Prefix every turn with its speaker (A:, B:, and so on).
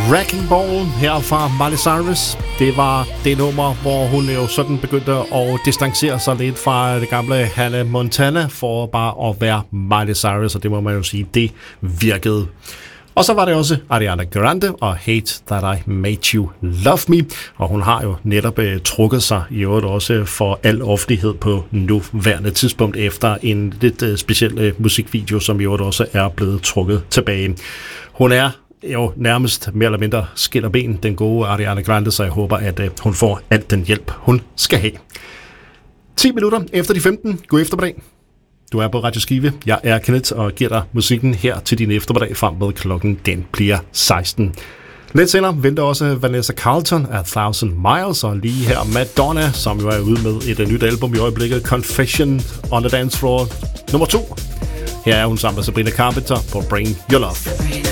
A: Wrecking Ball her fra Miley Cyrus. Det var det nummer, hvor hun jo sådan begyndte at distancere sig lidt fra det gamle Hannah Montana for bare at være Miley Cyrus, og det må man jo sige, det virkede. Og så var det også Ariana Grande og Hate That I Made You Love Me, og hun har jo netop trukket sig i øvrigt også for al offentlighed på nuværende tidspunkt efter en lidt speciel musikvideo, som i øvrigt også er blevet trukket tilbage. Hun er jo nærmest mere eller mindre skidt og ben, den gode Ariana Grande, så jeg håber, at hun får alt den hjælp, hun skal have. 10 minutter efter de 15. God eftermiddag. Du er på Radio Skive. Jeg er Kenneth og giver dig musikken her til din eftermiddag frem med klokken den bliver 16. Lidt senere venter også Vanessa Carlton af 1000 Miles, og lige her Madonna, som jo er ude med et nyt album i øjeblikket, Confession on the Dance Floor nummer 2. Her er hun sammen med Sabrina Carpenter på Bring Your Love.